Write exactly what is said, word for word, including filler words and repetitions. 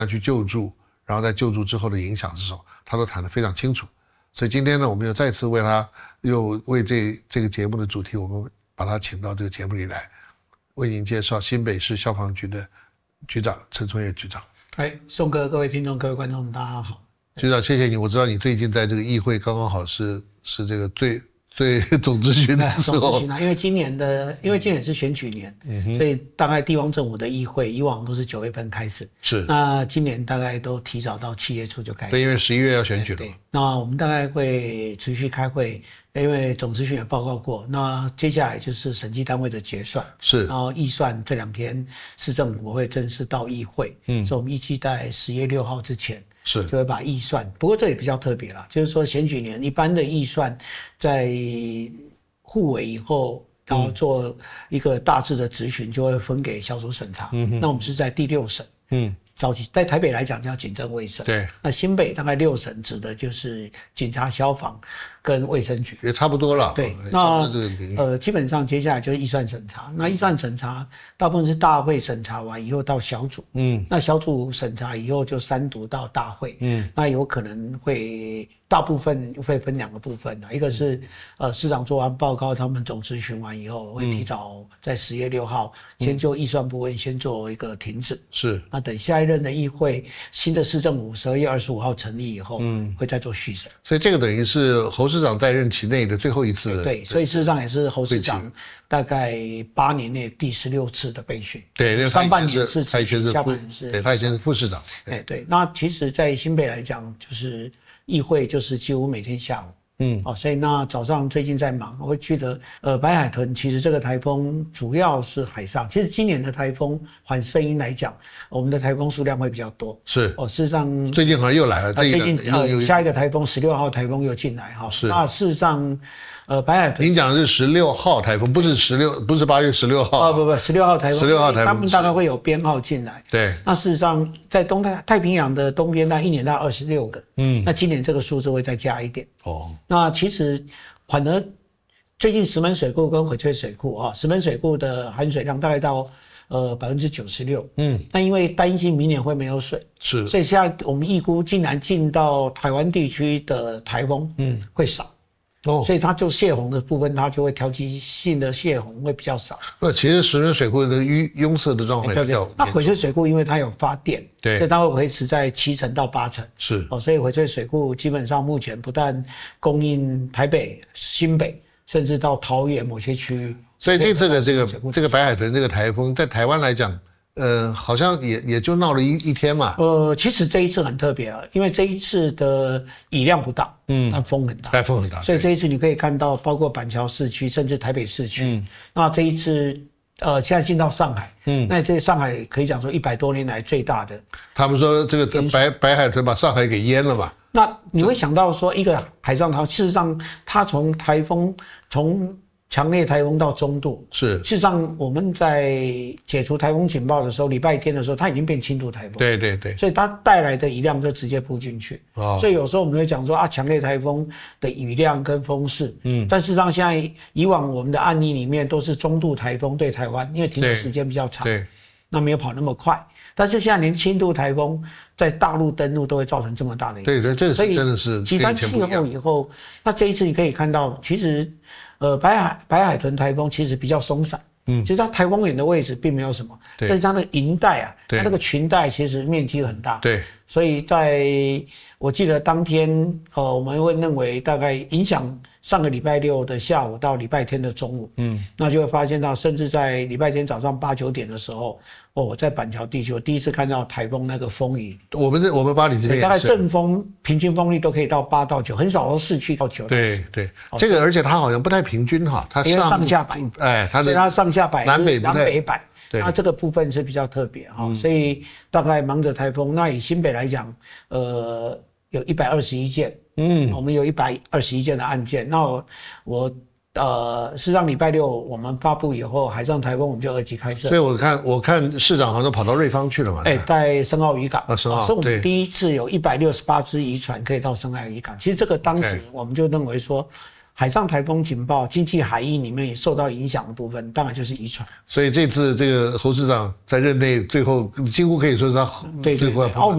去救助，然后在救助之后的影响是什么，他都谈得非常清楚。所以今天呢，我们又再次为他，又为这这个节目的主题，我们把他请到这个节目里来，为您介绍新北市消防局的局长陈崇业局长。 哎，宋哥，各位听众、各位观众，大家好。 局长，谢谢你。我知道你最近在这个议会刚刚好是是这个最最总咨询的时候。 总咨询啊，因为今年的，因为今年是选举年，嗯、所以大概地方政府的议会以往都是九月份开始， 是。 那今年大概都提早到七月初就开始。 对，因为十一月要选举了。 对，对，那我们大概会持续开会。因为总咨询也报告过，那接下来就是审计单位的结算， 是， 然后预算这两天市政府会正式到议会，嗯，所以我们预计在十月六号之前是就会把预算，不过这也比较特别啦，就是说选举年一般的预算在互委以后，然后做一个大致的质询，就会分给小组审查，嗯，那我们是在第六审，嗯。早期在台北来讲叫警政卫生， 对， 那新北大概六省指的就是警察、消防跟卫生局， 也差不多了。 对，那呃基本上接下来就是预算审查，那预算审查大部分是大会审查完以后到小组，嗯，那小组审查以后就三读到大会，嗯，那有可能会大部分会分两个部分，一个是呃市长做完报告，他们总咨询完以后会提早在十月六号先就预算部分先做一个停止， 是， 那等下一任的议会新的市政府十二月二十五号成立以后，嗯，会再做续审。 所以这个等于是侯市长在任期内的最后一次。 对，所以事实上也是侯市长大概八年内第十六次的备训。 对， 上半年是他以前是下半年是， 对，他以前是副市长。 对对，那其实，在新北来讲，就是议会就是几乎每天下午。嗯，哦，所以那早上最近在忙，我会记得，呃，白海豚其实这个台风主要是海上，其实今年的台风环声音来讲，我们的台风数量会比较多。 是， 哦，事实上最近好像又来了， 呃、最近呃下一个台风十六号台风又进来哈。 是， 那事实上，呃，白海豚， 您讲的是十六号台风，不是十六，不是八月十六号。 哦，不不，十六号台风， 十六号台风， 他们大概会有编号进来。 对， 那事实上，在东太太平洋的东边，那一年大概二十六个。嗯，那今年这个数字会再加一点。哦，那其实。反而最近石门水库跟翡翠水库啊，石门水库的含水量大概到呃百分之九十六，嗯，那因为担心明年会没有水，是，所以现在我们预估竟然进到台湾地区的台风，嗯，会少，哦，所以它就泄洪的部分，它就会调剂性的泄洪会比较少。 不，其实石门水库的拥塞的状况比较， 那翡翠水库因为它有发电， 对， 所以它会维持在七成到八成， 是， 哦，所以翡翠水库基本上目前不但供应台北、新北，甚至到桃园某些区域。 所以这次的这个这个白海豚这个台风，在台湾来讲，呃，好像也也就闹了一一天嘛。 呃，其实这一次很特别啊，因为这一次的雨量不大，嗯，但风很大， 但风很大， 所以这一次你可以看到，包括板桥市区，甚至台北市区，嗯，那这一次。呃，现在进到上海，嗯，那这上海可以讲说一百多年来最大的。 他们说这个白白海豚把上海给淹了嘛？ 那你会想到说，一个海上台风，事实上它从台风从强烈台风到中度， 是， 事实上我们在解除台风警报的时候，礼拜天的时候，它已经变轻度台风， 对对对， 所以它带来的雨量就直接扑进去。哦，所以有时候我们会讲说啊，强烈台风的雨量跟风势，嗯，但事实上现在以往我们的案例里面都是中度台风对台湾，因为停留时间比较长，对，那没有跑那么快。但是现在连轻度台风在大陆登陆都会造成这么大的影响， 对对，这是真的是极端气候以后，那这一次你可以看到，其实。呃，白海白海豚台风其实比较松散，嗯，其实它台风眼的位置并没有什么，但是它的云带啊，它那个群带其实面积很大， 对， 所以在我记得当天，呃，我们会认为大概影响上个礼拜六的下午到礼拜天的中午，嗯，那就会发现到，甚至在礼拜天早上八九点的时候，哦，我在板桥地区，我第一次看到台风那个风雨。 我们这我们巴黎这边大概阵风平均风力都可以到八到九，很少说市区到九。 对对，这个而且它好像不太平均哈，它上上下摆， 哎，它的它上下摆南北南北摆， 对， 那这个部分是比较特别哈，嗯，所以大概忙着台风。那以新北来讲，呃，有一百二十一件，嗯，我们有一百二十一件的案件。那我我。呃，事实上礼拜六我们发布以后，海上台风我们就二级开设。 所以我看我看市长好像跑到瑞芳去了嘛。 哎，在深澳渔港。 啊，深澳。 所以我们第一次有一百六十八只渔船可以到深澳渔港。其实这个当时我们就认为说，海上台风警报、经济海域里面也受到影响的部分，当然就是渔船。 所以这次这个侯市长在任内最后几乎可以说是他对对对。